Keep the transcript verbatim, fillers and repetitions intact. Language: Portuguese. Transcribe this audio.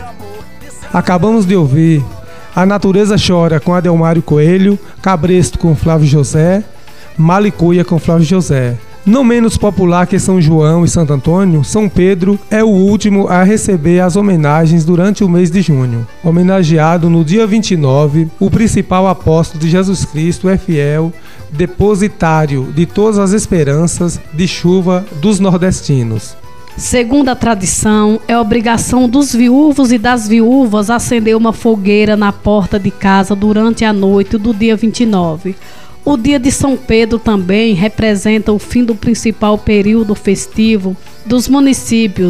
Acabamos de ouvir A Natureza Chora com Adelmário Coelho, Cabresto com Flávio José, Malicuia com Flávio José. Não menos popular que São João e Santo Antônio, São Pedro é o último a receber as homenagens durante o mês de junho. Homenageado no dia vinte e nove, o principal apóstolo de Jesus Cristo é fiel, depositário de todas as esperanças de chuva dos nordestinos. Segundo a tradição, é obrigação dos viúvos e das viúvas acender uma fogueira na porta de casa durante a noite do dia vinte e nove. O dia de São Pedro também representa o fim do principal período festivo dos municípios